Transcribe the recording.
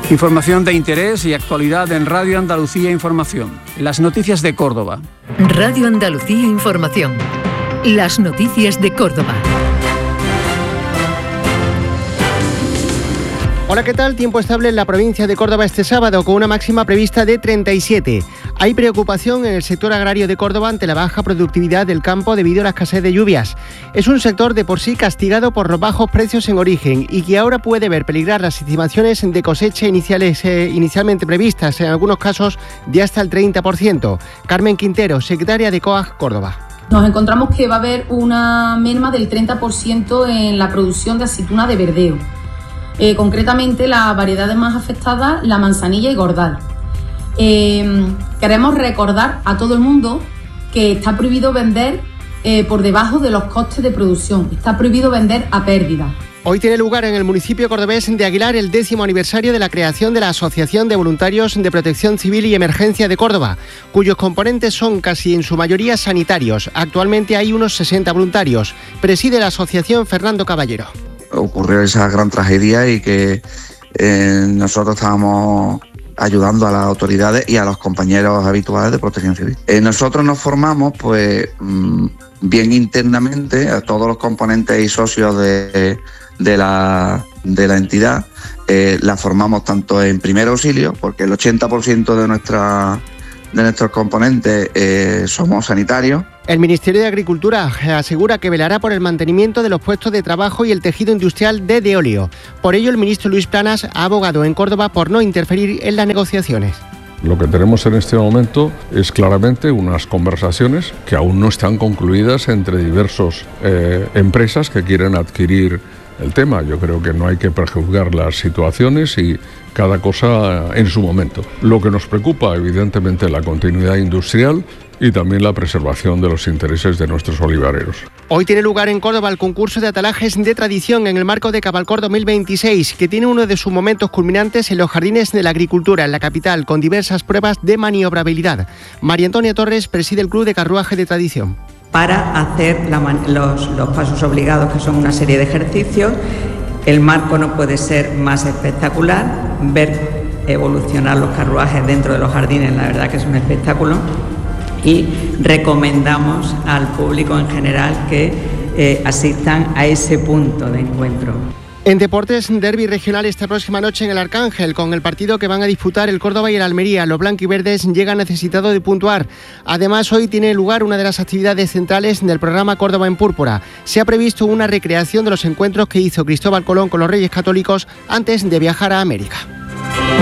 Información de interés y actualidad en Radio Andalucía Información. Las noticias de Córdoba. Radio Andalucía Información. Las noticias de Córdoba. Hola, ¿qué tal? Tiempo estable en la provincia de Córdoba este sábado, con una máxima prevista de 37. Hay preocupación en el sector agrario de Córdoba ante la baja productividad del campo debido a la escasez de lluvias. Es un sector de por sí castigado por los bajos precios en origen y que ahora puede ver peligrar las estimaciones de cosecha inicialmente previstas, en algunos casos de hasta el 30%. Carmen Quintero, secretaria de COAG Córdoba. Nos encontramos que va a haber una merma del 30% en la producción de aceituna de verdeo. Concretamente, las variedades más afectadas, la manzanilla y gordal. Queremos recordar a todo el mundo que está prohibido vender por debajo de los costes de producción. Está prohibido vender a pérdida. Hoy tiene lugar en el municipio cordobés de Aguilar el 10º aniversario de la creación de la Asociación de Voluntarios de Protección Civil y Emergencia de Córdoba, cuyos componentes son casi en su mayoría sanitarios. Actualmente hay unos 60 voluntarios. Preside la asociación Fernando Caballero. Ocurrió esa gran tragedia y que nosotros estábamos ayudando a las autoridades y a los compañeros habituales de protección civil. Nosotros nos formamos pues bien internamente a todos los componentes y socios de la entidad. La formamos tanto en primer auxilio, porque el 80% de nuestros componentes somos sanitarios. El Ministerio de Agricultura asegura que velará por el mantenimiento de los puestos de trabajo y el tejido industrial de Deolio. Por ello, el ministro Luis Planas ha abogado en Córdoba por no interferir en las negociaciones. Lo que tenemos en este momento es claramente unas conversaciones que aún no están concluidas entre diversas empresas que quieren adquirir el tema. Yo creo que no hay que prejuzgar las situaciones y cada cosa en su momento. Lo que nos preocupa, evidentemente, es la continuidad industrial y también la preservación de los intereses de nuestros olivareros. Hoy tiene lugar en Córdoba el concurso de atalajes de tradición en el marco de Cabalcor 2026, que tiene uno de sus momentos culminantes en los jardines de la agricultura en la capital, con diversas pruebas de maniobrabilidad. María Antonia Torres preside el Club de Carruaje de Tradición. Para hacer los pasos obligados, que son una serie de ejercicios, el marco no puede ser más espectacular. Ver evolucionar los carruajes dentro de los jardines, la verdad que es un espectáculo. Y recomendamos al público en general que asistan a ese punto de encuentro. En deportes, derbi regional esta próxima noche en el Arcángel, con el partido que van a disputar el Córdoba y el Almería. Los blanquiverdes llegan necesitados de puntuar. Además, hoy tiene lugar una de las actividades centrales del programa Córdoba en Púrpura. Se ha previsto una recreación de los encuentros que hizo Cristóbal Colón con los Reyes Católicos antes de viajar a América.